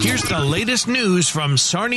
Here's the latest news from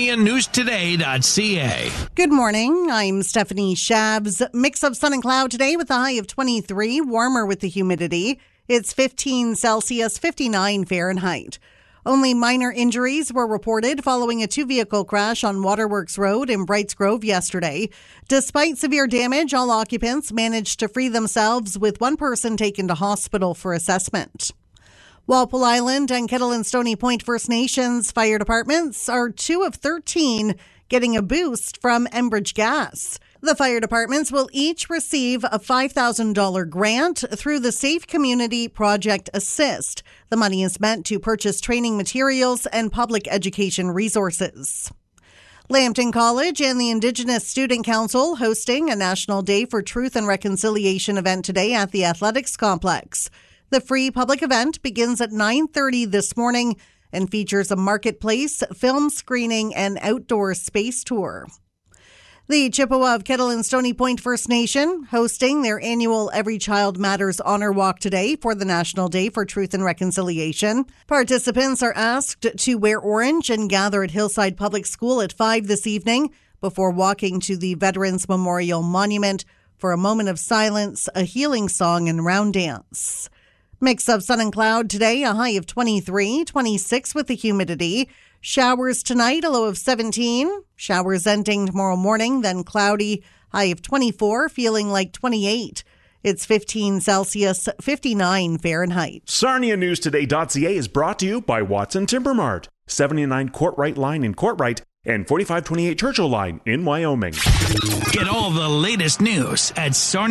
SarniaNewsToday.ca. Good morning. I'm Stephanie Shabs. Mix of sun and cloud today with a high of 23, warmer with the humidity. It's 15 Celsius, 59 Fahrenheit. Only minor injuries were reported following a two-vehicle crash on Waterworks Road in Brights Grove yesterday. Despite severe damage, all occupants managed to free themselves, with one person taken to hospital for assessment. Walpole Island and Kettle and Stony Point First Nations fire departments are 2 of 13 getting a boost from Enbridge Gas. The fire departments will each receive a $5,000 grant through the Safe Community Project Assist. The money is meant to purchase training materials and public education resources. Lambton College and the Indigenous Student Council hosting a National Day for Truth and Reconciliation event today at the Athletics Complex. The free public event begins at 9:30 this morning and features a marketplace, film screening, and outdoor space tour. The Chippewa of Kettle and Stony Point First Nation hosting their annual Every Child Matters Honor Walk today for the National Day for Truth and Reconciliation. Participants are asked to wear orange and gather at Hillside Public School at 5 this evening before walking to the Veterans Memorial Monument for a moment of silence, a healing song, and round dance. Mix of sun and cloud today, a high of 23, 26 with the humidity. Showers tonight, a low of 17. Showers ending tomorrow morning, then cloudy, high of 24, feeling like 28. It's 15 Celsius, 59 Fahrenheit. SarniaNewsToday.ca is brought to you by Watson Timber Mart, 79 Courtright Line in Courtright and 4528 Churchill Line in Wyoming. Get all the latest news at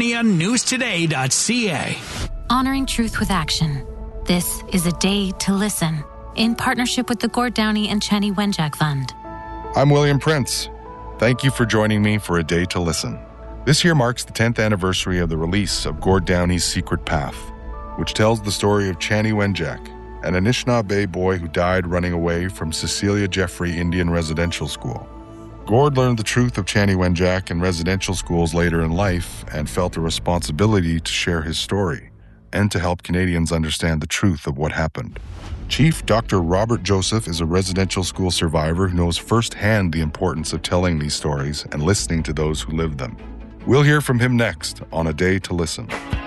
SarniaNewsToday.ca. Honoring truth with action. This is a day to listen. In partnership with the Gord Downie and Chani Wenjack Fund. I'm William Prince. Thank you for joining me for A Day to Listen. This year marks the 10th anniversary of the release of Gord Downie's Secret Path, which tells the story of Chani Wenjack, an Anishinaabe boy who died running away from Cecilia Jeffrey Indian Residential School. Gord learned the truth of Chani Wenjack in residential schools later in life and felt a responsibility to share his story and to help Canadians understand the truth of what happened. Chief Dr. Robert Joseph is a residential school survivor who knows firsthand the importance of telling these stories and listening to those who lived them. We'll hear from him next on A Day to Listen.